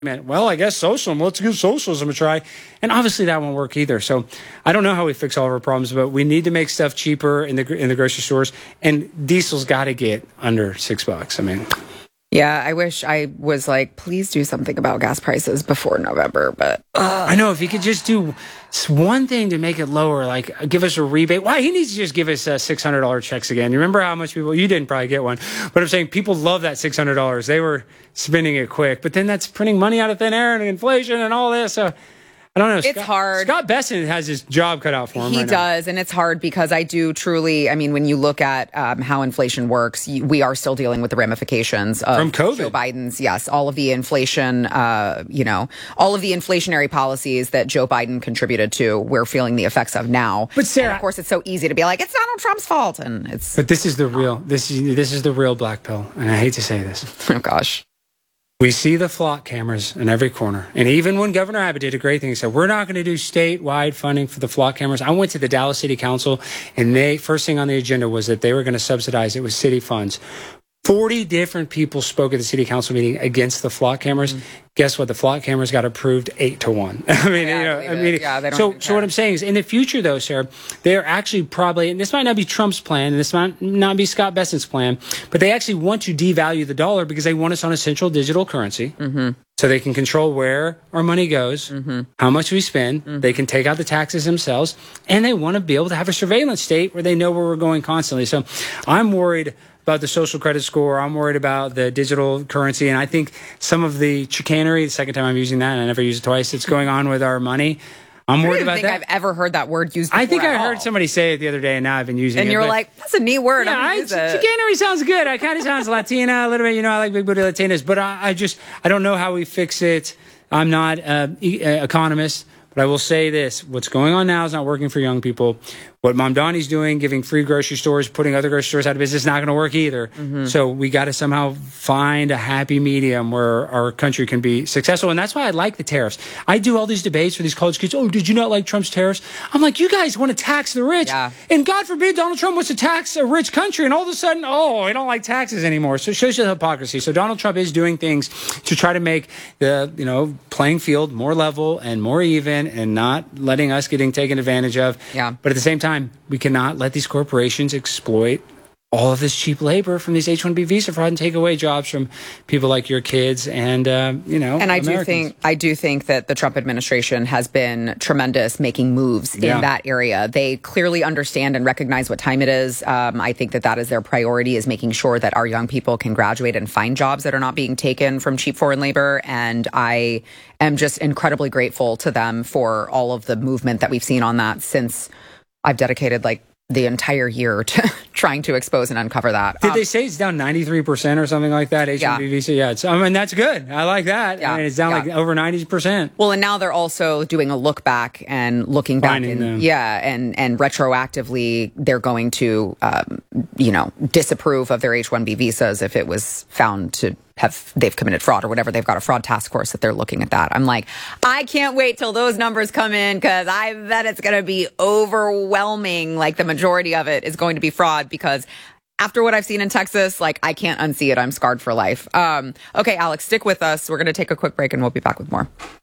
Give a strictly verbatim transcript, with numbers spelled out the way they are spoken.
Man, well, I guess socialism. Let's give socialism a try. And obviously that won't work either. So I don't know how we fix all of our problems, but we need to make stuff cheaper in the in the grocery stores. And diesel's got to get under six bucks. I mean, yeah, I wish I was like, please do something about gas prices before November. But uh. I know if he could just do one thing to make it lower, like give us a rebate. Why he needs to just give us uh, six hundred dollar checks again. You remember how much people, you didn't probably get one, but I'm saying people love that six hundred dollars. They were spending it quick, but then that's printing money out of thin air and inflation and all this. So I don't know. It's Scott, hard. Scott Bessent has his job cut out for him. He right does, now. And it's hard because I do truly, I mean, when you look at um, how inflation works, you, we are still dealing with the ramifications of From COVID. Joe Biden's, yes, all of the inflation, uh, you know, all of the inflationary policies that Joe Biden contributed to, we're feeling the effects of now. But Sarah, and of course, it's so easy to be like, it's Donald Trump's fault, and it's. But this is the real. This is this is the real black pill, and I hate to say this. Oh gosh. We see the flock cameras in every corner. And even when Governor Abbott did a great thing, he said, we're not going to do statewide funding for the flock cameras. I went to the Dallas City Council, and they first thing on the agenda was that they were going to subsidize it with city funds. forty different people spoke at the city council meeting against the flock cameras. Mm-hmm. Guess what? The flock cameras got approved eight to one. I mean, yeah, you know, I I mean, yeah, they don't so, so what I'm saying is in the future though, Sarah, they're actually probably, and this might not be Trump's plan, and this might not be Scott Bessent's plan, but they actually want to devalue the dollar because they want us on a central digital currency. Mm-hmm. So they can control where our money goes, mm-hmm. how much we spend. Mm-hmm. They can take out the taxes themselves, and they want to be able to have a surveillance state where they know where we're going constantly. So I'm worried about the social credit score. I'm worried about the digital currency. And I think some of the chicanery, the second time I'm using that, and I never use it twice, it's going on with our money. I'm worried about that. I don't think I've ever heard that word used before. I think I all. heard somebody say it the other day, and now I've been using and it. And you're like, that's a neat word. Yeah, I, use it. Chicanery sounds good. I kind of sounds Latina a little bit. You know, I like big booty Latinas. But I, I just, I don't know how we fix it. I'm not an e- economist. But I will say this, what's going on now is not working for young people. What Mamdani's doing, giving free grocery stores, putting other grocery stores out of business, is not going to work either. Mm-hmm. So we got to somehow find a happy medium where our country can be successful. And that's why I like the tariffs. I do all these debates for these college kids. Oh, did you not like Trump's tariffs? I'm like, you guys want to tax the rich. Yeah. And God forbid Donald Trump wants to tax a rich country. And all of a sudden, oh, I don't like taxes anymore. So it shows you the hypocrisy. So Donald Trump is doing things to try to make the, you know, playing field more level and more even and not letting us getting taken advantage of. Yeah. But at the same time, we cannot let these corporations exploit all of this cheap labor from these H one B visa fraud and take away jobs from people like your kids and, uh, you know, And I Americans. do think I do think that the Trump administration has been tremendous making moves yeah. in that area. They clearly understand and recognize what time it is. Um, I think that that is their priority, is making sure that our young people can graduate and find jobs that are not being taken from cheap foreign labor. And I am just incredibly grateful to them for all of the movement that we've seen on that since I've dedicated like the entire year to trying to expose and uncover that. Did um, they say it's down ninety-three percent or something like that? H one B yeah. visa? Yeah. It's, I mean, that's good. I like that. Yeah. I mean, it's down yeah. like over ninety percent. Well, and now they're also doing a look back and looking back. Finding and, them. Yeah. And, and retroactively, they're going to, um, you know, disapprove of their H one B visas if it was found to have they've committed fraud or whatever. They've got a fraud task force that they're looking at that. I'm like, I can't wait till those numbers come in, because I bet it's going to be overwhelming. Like the majority of it is going to be fraud, because after what I've seen in Texas, like I can't unsee it. I'm scarred for life. Um, okay, Alex, stick with us. We're going to take a quick break and we'll be back with more.